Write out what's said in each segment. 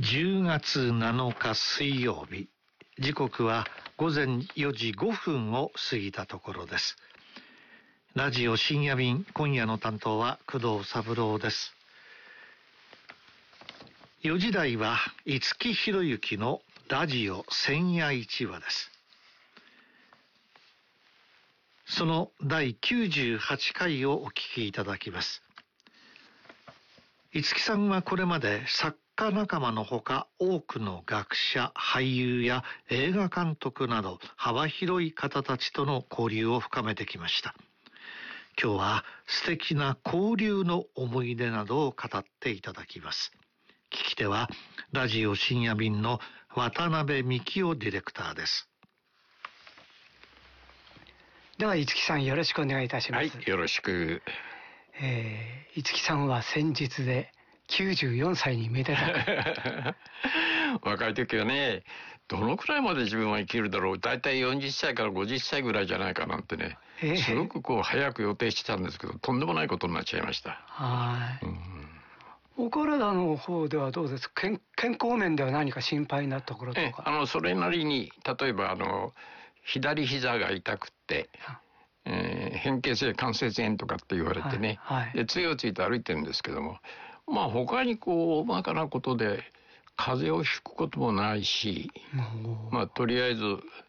10月7日水曜日、時刻は午前4時5分を過ぎたところです。ラジオ深夜便、今夜の担当は工藤三郎です。4時台は五木ひろゆきのラジオ千夜一話です。その第98回をお聞きいただきます。五木さんはこれまで作家仲間のほか、多くの学者、俳優や映画監督など幅広い方たちとの交流を深めてきました。今日は素敵な交流の思い出などを語っていただきます。聞き手はラジオ深夜便の渡辺幹夫ディレクターです。 では五木さん、よろしくお願いいたします。 はい、よろしく。 五木さんは先日で94歳にめでたく若い時はね、どのくらいまで自分は生きるだろう、だいたい40歳から50歳ぐらいじゃないかなんてね、すごく早く予定してたんですけど、とんでもないことになっちゃいました。 はい、お体の方ではどうですか？健康面では何か心配なところとか。 それなりに、例えば左膝が痛くって変形性関節炎とかって言われてね、で杖をついて歩いてるんですけども、他に大まかなことで風邪をひくこともないし、とりあえず、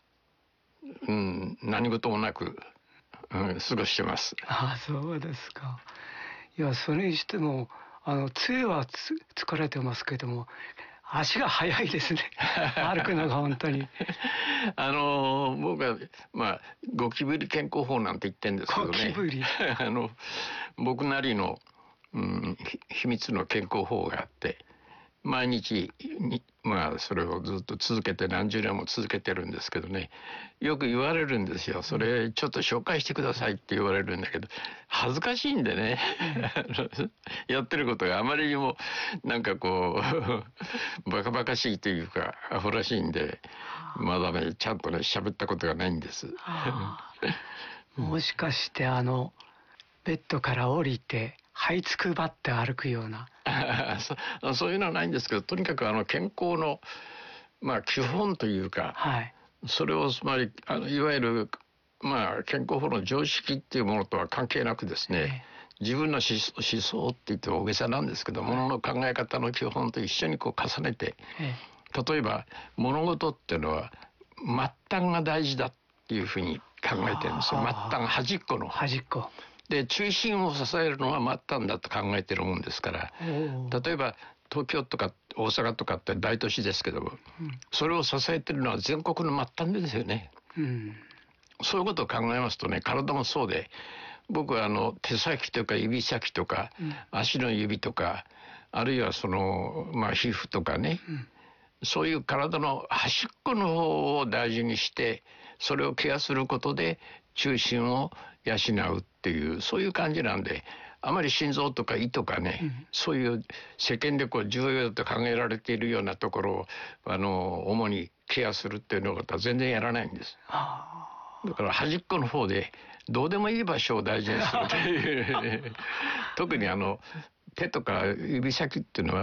何事もなく、過ごしてます。 そうですか。いや、それにしても杖は疲れてますけども、足が速いですね。歩くのが本当に。 僕はゴキブリ健康法なんて言ってるんですけどね。 ゴキブリ僕なりの、秘密の健康法があって、毎日にそれをずっと続けて何十年も続けてるんですけどね、よく言われるんですよ。それちょっと紹介してくださいって言われるんだけど、恥ずかしいんでねやってることがあまりにもバカバカしいというかアホらしいんで、まだねちゃんとね喋ったことがないんです。 もしかしてベッドから降りて這いつくばって歩くようなそういうのはないんですけど、とにかく健康の基本というか、それをつまりいわゆる健康法の常識っていうものとは関係なくですね、自分の思想って言っても大げさなんですけど、ものの考え方の基本と一緒に重ねて、例えば物事っていうのは末端が大事だっていうふうに考えてるんですよ。末端、端っこので、中心を支えるのは末端だと考えてるもんですから、例えば東京とか大阪とかって大都市ですけども、それを支えてるのは全国の末端ですよね。そういうことを考えますとね、体もそうで、僕は手先とか指先とか、足の指とか、あるいは皮膚とかね、そういう体の端っこの方を大事にして、それをケアすることで中心を養うっていう、そういう感じなんで、あまり心臓とか胃とかね、そういう世間で重要だと考えられているようなところを主にケアするっていうのことは全然やらないんです。だから端っこの方でどうでもいい場所を大事にするという特に手とか指先っていうのは